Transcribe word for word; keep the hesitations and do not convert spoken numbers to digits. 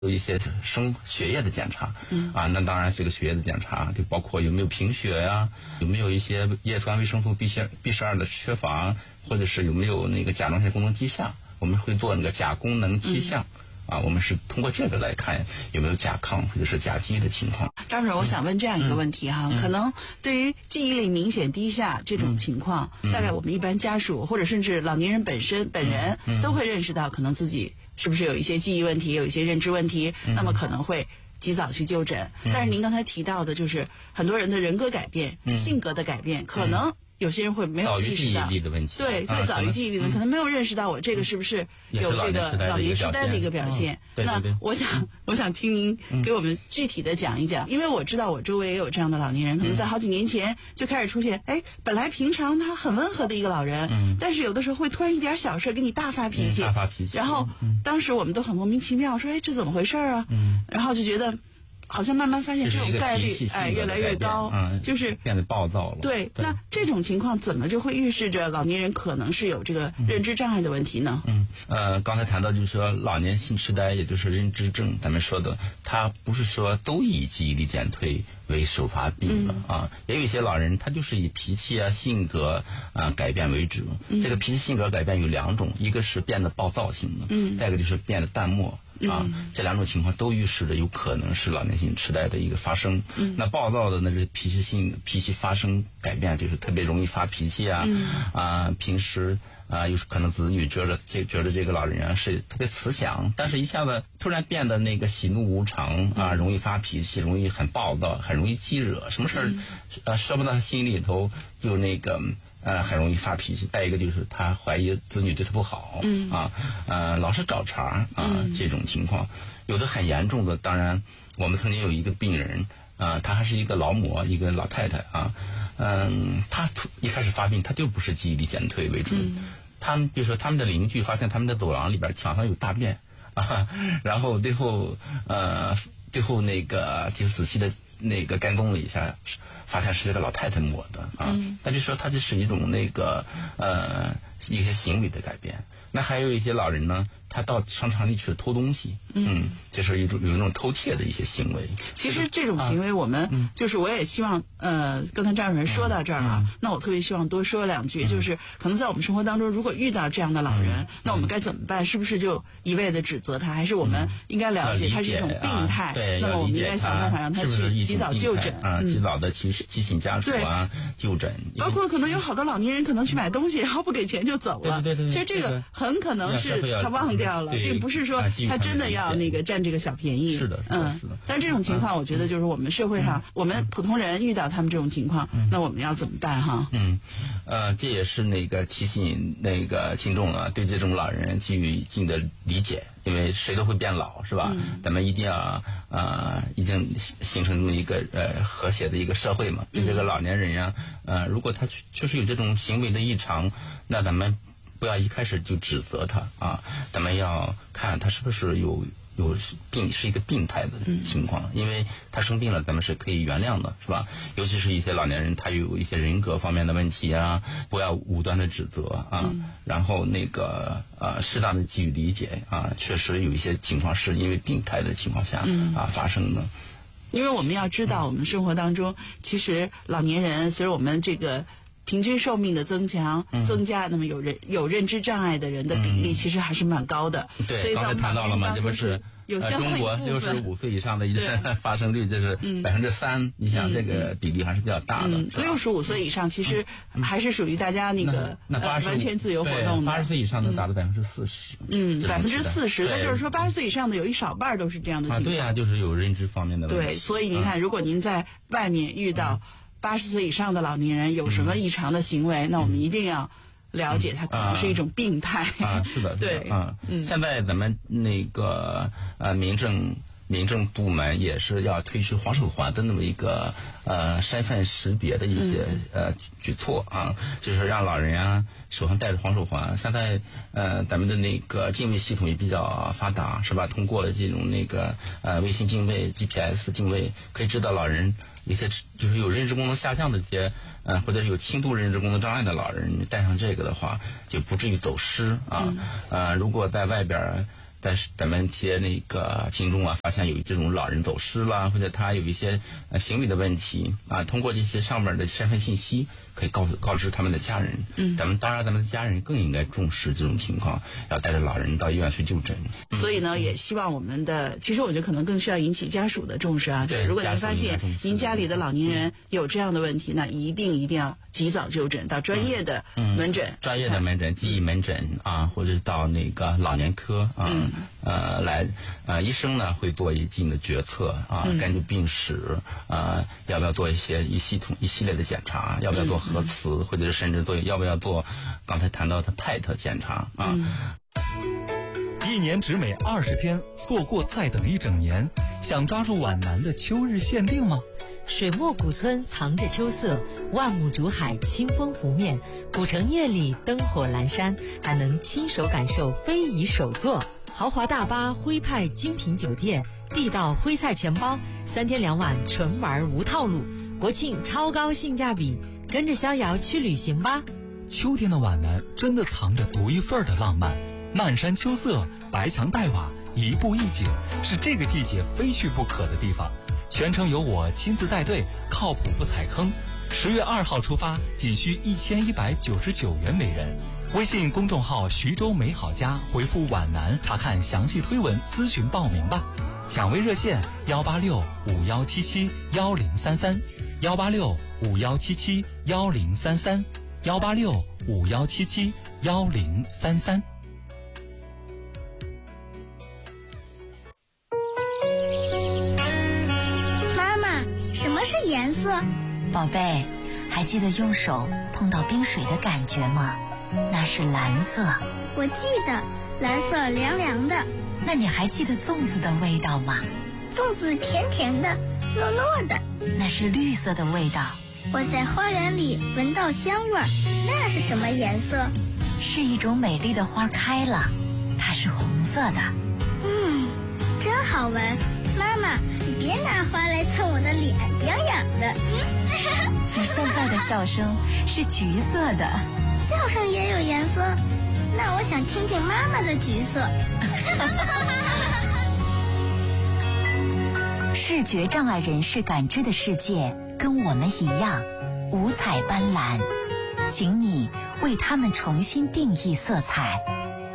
有一些生血液的检查，嗯啊，那当然这个血液的检查就包括有没有贫血呀、啊，有没有一些叶酸维生素 B 十 B 十二的缺乏，或者是有没有那个甲状腺功能低下，我们会做那个甲功能七项。嗯啊，我们是通过这个来看有没有甲亢或者是甲基的情况。 张主任，我想问这样一个问题哈，嗯、可能对于记忆力明显低下这种情况，嗯、大概我们一般家属或者甚至老年人本身本人都会认识到，可能自己是不是有一些记忆问题，有一些认知问题，嗯、那么可能会及早去就诊。嗯、但是您刚才提到的，就是很多人的人格改变、嗯、性格的改变，可能。有些人会没有意识到， 早于记忆力的问题， 对对，早于记忆力的，可能没有认识到我这个是不是有这个老年痴呆的一个表现。那我想，我想听您给我们具体的讲一讲，因为我知道我周围也有这样的老年人，可能在好几年前就开始出现，哎，本来平常他很温和的一个老人，嗯，但是有的时候会突然一点小事给你大发脾气， 大发脾气， 然后当时我们都很莫名其妙，说，哎，这怎么回事啊？嗯，然后就觉得。好像慢慢发现这种概率哎越来越高， 嗯， 就是变得暴躁了。 对，对那这种情况怎么就会预示着老年人可能是有这个认知障碍的问题呢？ 嗯，呃，刚才谈到就是说老年性痴呆，也就是认知症，咱们说的，它不是说都以记忆力减退为首发病的、嗯、啊，也有一些老人他就是以脾气啊、性格啊改变为主。嗯、这个脾气性格改变有两种，一个是变得暴躁型的，嗯，再一个就是变得淡漠。啊，这两种情况都预示着有可能是老年性痴呆的一个发生。嗯，那暴躁的那是脾气性脾气发生改变，就是特别容易发脾气啊。嗯、啊，平时啊，有可能子女觉着这觉着这个老人啊是特别慈祥，但是一下子突然变得那个喜怒无常啊，容易发脾气，容易很暴躁，很容易激惹，什么事儿、嗯、呃说不到他心里头就那个。呃，很容易发脾气。再一个就是他怀疑子女对他不好，嗯啊，呃，老是找茬啊、嗯，这种情况，有的很严重的。当然，我们曾经有一个病人啊，她还是一个劳模，一个老太太啊，嗯，她一开始发病，她就不是记忆力减退为主。嗯、他们比如说他们的邻居发现他们的走廊里边墙上有大便啊，然后最后呃，最后那个就仔细的那个跟踪了一下。发现是这个老太太抹的啊，那就说他这是一种那个呃一些行为的改变。那还有一些老人呢，他到商场里去偷东西，嗯，这是一种有一种偷窃的一些行为。 其实这种行为，我们、啊、就是我也希望，呃，刚才张主任说到这儿了、嗯嗯，那我特别希望多说两句，嗯、就是可能在我们生活当中，如果遇到这样的老人，嗯、那我们该怎么办？是不是就一味的指责他，还是我们应该了解他是一种病态？ 啊、对， 那么我们应该想办法让他去及早就诊啊，及早的提提醒家属啊就诊。 包括可能有好多老年人可能去买东西，然后不给钱就走了。 对对对。 其实这个很可能是他忘掉了，并不是说他真的要那个占这个小便宜。 是的， 嗯， 是的。 但是这种情况，我觉得就是我们社会上，我们普通人遇到他们这种情况，那我们要怎么办哈？ 嗯，呃，这也是那个提醒那个听众啊，对这种老人给予一定的理解。因为谁都会变老，是吧？嗯、咱们一定要呃，已经形成这么一个呃和谐的一个社会嘛。对这个老年人呀，呃，如果他确实有这种行为的异常，那咱们不要一开始就指责他啊，咱们要看他是不是有。有病是一个病态的情况，因为他生病了，咱们是可以原谅的，是吧？尤其是一些老年人，他有一些人格方面的问题啊，不要武断的指责啊，嗯、然后那个呃适当的给予理解啊，确实有一些情况是因为病态的情况下、嗯、啊发生的。 因为我们要知道，我们生活当中，其实老年人随着我们这个。平均寿命的增强、嗯、增加，那么有人有认知障碍的人的比例其实还是蛮高的。 嗯、对，刚才谈到了嘛，这不是有呃中国六十五岁以上的一个发生率，这是百分之三。你想这个比例还是比较大的。 六十五岁以上其实还是属于大家那个那那、呃、 完全自由活动的。 八十岁以上能达到百分之四十。 嗯，百分之四十，那就是说八十岁以上的有一少半都是这样的情况。 啊，对呀、啊，就是有认知方面的问题。 对，所以您看，如果您在外面遇到。嗯八十岁以上的老年人有什么异常的行为？嗯、那我们一定要了解，它可能是一种病态。 嗯、啊，是的， 对， 啊，嗯，现在咱们那个呃民政民政部门也是要推出黄手环的那么一个呃身份识别的一些、嗯、呃举措啊，就是让老人啊手上戴着黄手环。现在呃咱们的那个定位系统也比较发达，是吧？通过这种那个呃卫星定位、G P S 定位，可以知道老人。一些就是有认知功能下降的这些，呃，或者是有轻度认知功能障碍的老人，你带上这个的话，就不至于走失啊。嗯、呃，如果在外边但是咱们一些那个听众啊，发现有这种老人走失啦，或者他有一些呃行为的问题啊，通过这些上面的身份信息，可以告告知他们的家人。嗯，咱们当然咱们的家人更应该重视这种情况，要带着老人到医院去就诊。嗯、 所以呢，也希望我们的，其实我觉得可能更需要引起家属的重视啊。 对， 如果您发现您家里的老年人有这样的问题， 嗯、 那一定一定要及早就诊，到专业的门诊， 嗯、专业的门诊、记忆门诊啊，或者是到那个老年科啊，嗯、呃，来呃，医生呢会做一定的决策啊，嗯、根据病史啊，要不要做一些一系统一系列的检查，要不要做核磁，嗯、或者是甚至做要不要做刚才谈到的 P E T 检查啊。嗯、 一年只美二十天，错过再等一整年。想抓住皖南的秋日限定吗？ 水墨古村藏着秋色，万亩竹海清风拂面，古城夜里灯火阑珊，还能亲手感受非遗手作。豪华大巴徽派精品酒店，地道徽菜全包，三天两晚纯玩无套路，国庆超高性价比，跟着逍遥去旅行吧。 秋天的皖南真的藏着独一份的浪漫，漫山秋色，白墙黛瓦，一步一景，是这个季节非去不可的地方。全程由我亲自带队，靠谱不踩坑。十月二号出发，仅需一千一百九十九元每人。微信公众号徐州美好家回复皖南查看详细推文，咨询报名吧。抢位热线幺八六五幺七七幺零三三幺八六五幺七七幺零三三幺八六五幺七七幺零三三。 什么是颜色？ 宝贝，还记得用手碰到冰水的感觉吗？那是蓝色。 我记得，蓝色凉凉的。 那你还记得粽子的味道吗？ 粽子甜甜的，糯糯的。 那是绿色的味道。 我在花园里闻到香味儿，那是什么颜色？ 是一种美丽的花开了，它是红色的。 嗯，真好闻。妈妈，你别拿花来蹭我的脸，痒痒的。 你现在的笑声是橘色的。 笑声也有颜色？那我想听听妈妈的橘色。 视觉障碍人士感知的世界跟我们一样，五彩斑斓，请你为他们重新定义色彩。